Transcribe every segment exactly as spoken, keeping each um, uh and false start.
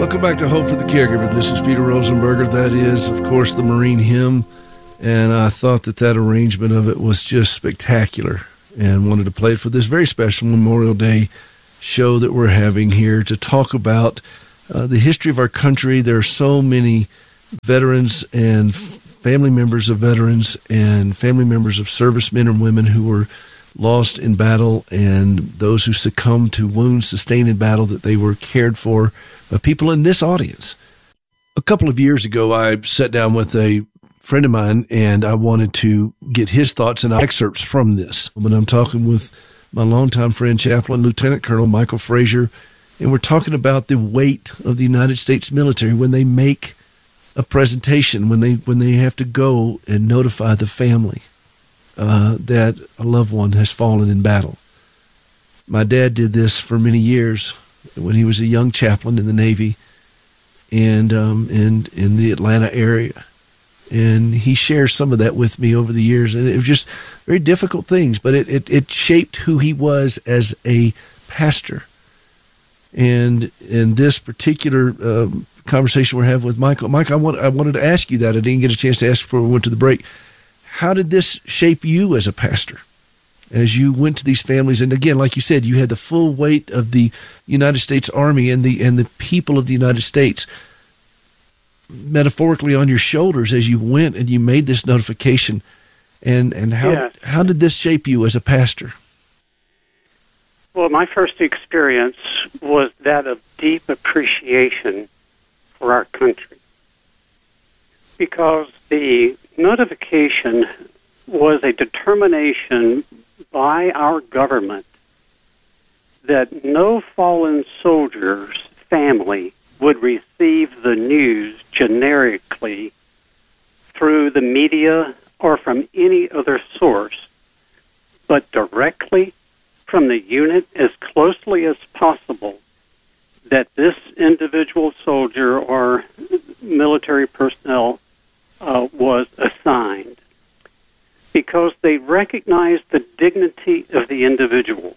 Welcome back to Hope for the Caregiver. This is Peter Rosenberger. That is, of course, the Marine hymn, and I thought that that arrangement of it was just spectacular and wanted to play it for this very special Memorial Day show that we're having here to talk about uh, the history of our country. There are so many veterans and family members of veterans and family members of servicemen and women who were lost in battle, and those who succumbed to wounds sustained in battle that they were cared for by people in this audience. A couple of years ago, I sat down with a friend of mine, and I wanted to get his thoughts and excerpts from this. When I'm talking with my longtime friend, Chaplain Lieutenant Colonel Michael Frazier, and we're talking about the weight of the United States military when they make a presentation, when they when they have to go and notify the family Uh, that a loved one has fallen in battle. My dad did this for many years when he was a young chaplain in the Navy and um, in, in the Atlanta area. And he shares some of that with me over the years. And it was just very difficult things, but it, it, it shaped who he was as a pastor. And in this particular um, conversation we're having with Michael, Mike, I, want, I wanted to ask you that. I didn't get a chance to ask before we went to the break. How did this shape you as a pastor as you went to these families? And again, like you said, you had the full weight of the United States Army and the and the people of the United States metaphorically on your shoulders as you went and you made this notification. And, and how, yes. how did this shape you as a pastor? Well, my first experience was that of deep appreciation for our country, because the notification was a determination by our government that no fallen soldier's family would receive the news generically through the media or from any other source, but directly from the unit as closely as possible that this individual soldier or military personnel Uh, was assigned, because they recognized the dignity of the individual.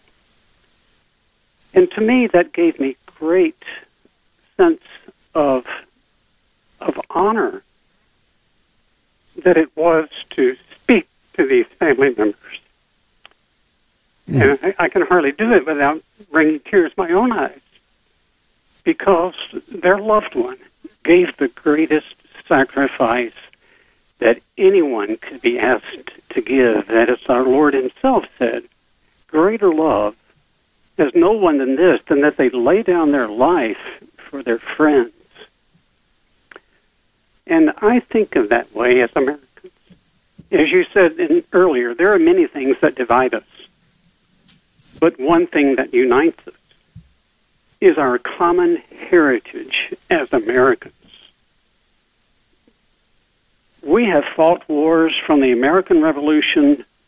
And to me, that gave me great sense of of honor that it was to speak to these family members. Mm. And I, I can hardly do it without bringing tears to my own eyes, because their loved one gave the greatest sacrifice that anyone could be asked to give. That, as our Lord himself said, greater love has no one than this, than that they lay down their life for their friends. And I think of that way as Americans. As you said in, earlier, there are many things that divide us, but one thing that unites us is our common heritage as Americans. We have fought wars from the American Revolution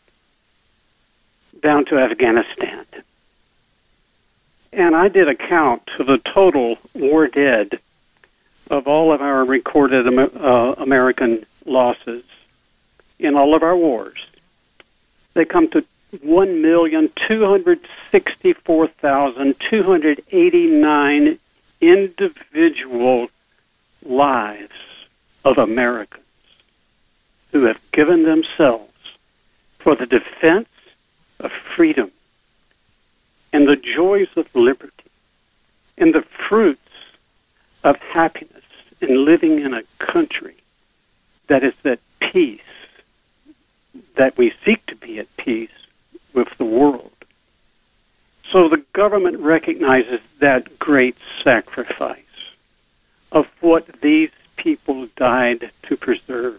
down to Afghanistan. And I did a count of the total war dead of all of our recorded uh, American losses in all of our wars. They come to one million two hundred sixty-four thousand two hundred eighty-nine individual lives of Americans who have given themselves for the defense of freedom and the joys of liberty and the fruits of happiness in living in a country that is at peace, that we seek to be at peace with the world. So the government recognizes that great sacrifice of what these people died to preserve.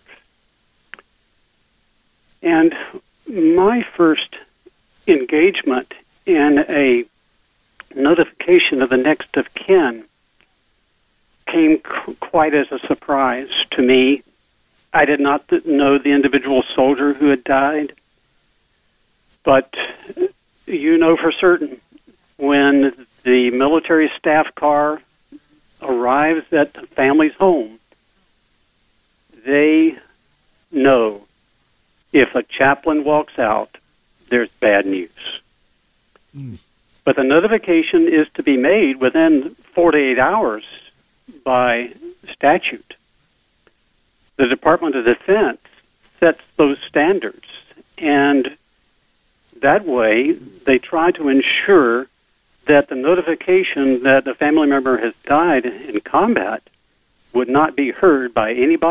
And my first engagement in a notification of the next of kin came c- quite as a surprise to me. I did not know the individual soldier who had died, but you know for certain when the military staff car arrives at the family's home, they know if a chaplain walks out, there's bad news. Mm. But the notification is to be made within forty-eight hours by statute. The Department of Defense sets those standards, and that way they try to ensure that the notification that a family member has died in combat would not be heard by anybody